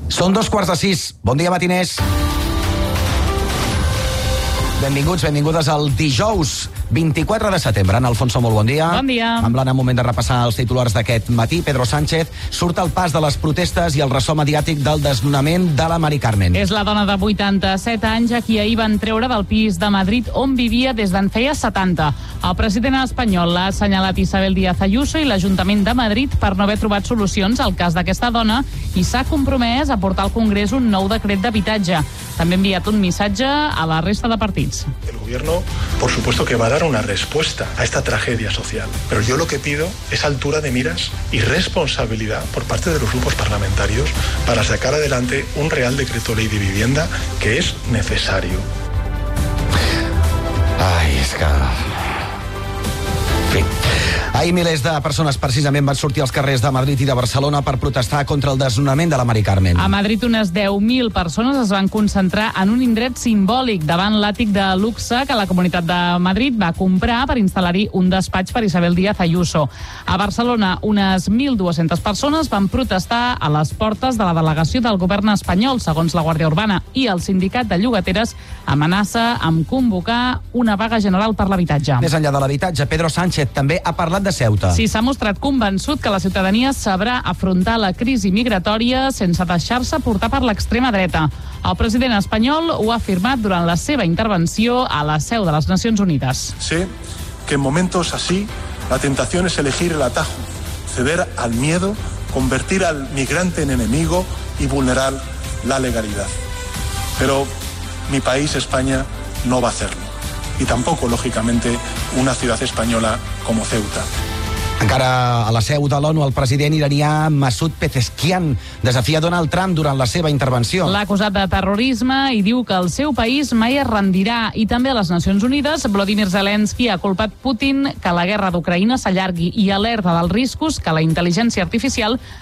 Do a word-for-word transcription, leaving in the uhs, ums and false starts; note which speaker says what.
Speaker 1: Són dos quarts de sis. Bon dia, matiners. Benvinguts, benvingudes al dijous vint-i-quatre de setembre. En Alfonso, molt bon dia.
Speaker 2: Bon dia.
Speaker 1: En Blana, moment de repassar els titulars d'aquest matí. Pedro Sánchez surt al pas de les protestes i el ressò mediàtic del desnonament de la Mari Carmen.
Speaker 2: És la dona de vuitanta-set anys a qui ahir van treure del pis de Madrid on vivia des d'en feia setanta. El president espanyol l'ha assenyalat Isabel Díaz Ayuso i l'Ajuntament de Madrid per no haver trobat solucions al cas d'aquesta dona i s'ha compromès a portar al Congrés un nou decret d'habitatge. També ha enviat un missatge a la resta de partits.
Speaker 3: El gobierno, por supuesto, que va a dar una respuesta a esta tragedia social. Pero yo lo que pido es altura de miras y responsabilidad por parte de los grupos parlamentarios para sacar adelante un Real Decreto Ley de Vivienda que es necesario.
Speaker 1: Ai, és que... En fi. Ahir milers de persones precisament van sortir als carrers de Madrid i de Barcelona per protestar contra el desnonament de la Mari Carmen.
Speaker 2: A Madrid unes deu mil persones es van concentrar en un indret simbòlic davant l'àtic de luxe que la Comunitat de Madrid va comprar per instal·lar-hi un despatx per Isabel Díaz Ayuso. A Barcelona unes mil dues-centes persones van protestar a les portes de la delegació del govern espanyol, segons la Guàrdia Urbana, i el sindicat de llogateres amenaça amb convocar una vaga general per l'habitatge.
Speaker 1: Més enllà de l'habitatge, Pedro Sánchez també ha parlat de Ceuta.
Speaker 2: Sí, s'ha mostrat convençut que la ciutadania sabrà afrontar la crisi migratòria sense deixar-se portar per l'extrema dreta. El president espanyol ho ha afirmat durant la seva intervenció a la seu de les Nacions Unides.
Speaker 3: Sé que en momentos así la tentación es elegir el atajo, ceder al miedo, convertir al migrante en enemigo y vulnerar la legalidad. Pero mi país, España, no va a hacerlo. Y tampoco, lógicamente, una ciudad española como Ceuta.
Speaker 1: Encara a la seu de l'ONU, el president iranià Masoud Pezeshkian desafia Donald Trump durant la seva intervenció.
Speaker 2: L'ha acusat de terrorisme i diu que el seu país mai es rendirà. I també a les Nacions Unides, Volodymyr Zelensky ha culpat Putin que la guerra d'Ucraïna s'allargui i alerta dels riscos que la intel·ligència artificial